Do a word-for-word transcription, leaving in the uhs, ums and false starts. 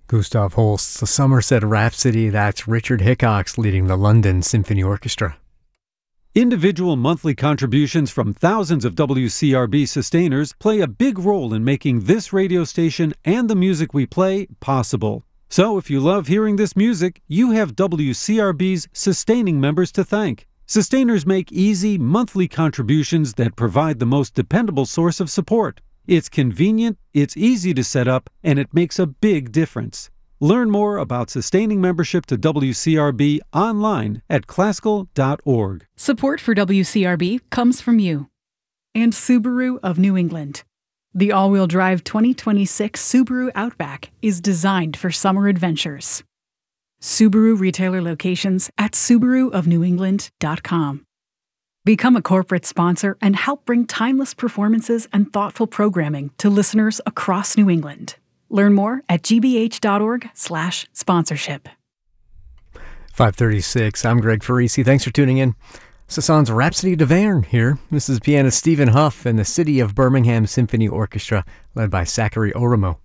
Gustav Holst's The Somerset Rhapsody, that's Richard Hickox leading the London Symphony Orchestra. Individual monthly contributions from thousands of W C R B sustainers play a big role in making this radio station and the music we play possible. So if you love hearing this music, you have W C R B's sustaining members to thank. Sustainers make easy, monthly contributions that provide the most dependable source of support. It's convenient, it's easy to set up, and it makes a big difference. Learn more about sustaining membership to W C R B online at classical dot org. Support for W C R B comes from you and Subaru of New England. The all-wheel drive twenty twenty-six Subaru Outback is designed for summer adventures. Subaru retailer locations at subaru of new england dot com. Become a corporate sponsor and help bring timeless performances and thoughtful programming to listeners across New England. Learn more at g b h dot org slash sponsorship. five thirty-six, I'm Greg Farisi. Thanks for tuning in. Sasan's Rhapsody d'Auvergne here. This is pianist Stephen Huff and the City of Birmingham Symphony Orchestra, led by Zachary Oramo.